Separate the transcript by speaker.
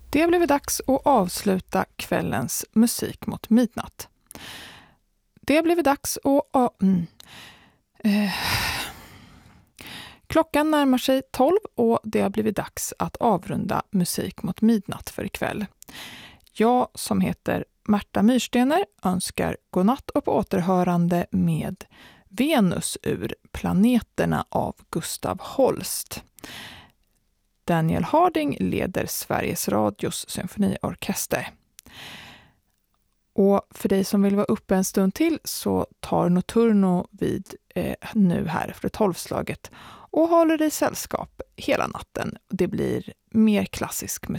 Speaker 1: Det blev dags att avsluta kvällens musik mot midnatt. Det blev dags att... Klockan närmar sig 12 och det har blivit dags att avrunda musik mot midnatt för ikväll. Jag som heter Märta Myrstener önskar godnatt och på återhörande med Venus ur Planeterna av Gustav Holst. Daniel Harding leder Sveriges Radios symfoniorkester. Och för dig som vill vara uppe en stund till så tar Notturno vid nu här efter 12-slaget och håller dig sällskap hela natten. Det blir mer klassisk musik.